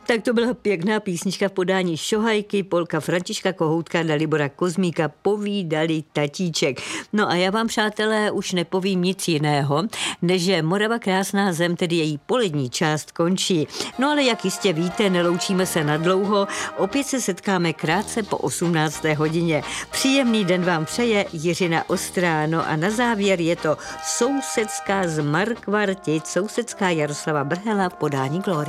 Tak to byla pěkná písnička v podání Šohajky, polka Františka Kohoutka, Dalibora Kozmíka, Povídali tatíček. No a já vám, přátelé, už nepovím nic jiného, než že Morava krásná zem, tedy její polední část, končí. No ale jak jistě víte, neloučíme se nadlouho, opět se setkáme krátce po 18. hodině. Příjemný den vám přeje Jiřina Ostrá, no a na závěr je to sousedská z Markvartic, sousedská Jaroslava Brhela v podání Glorie.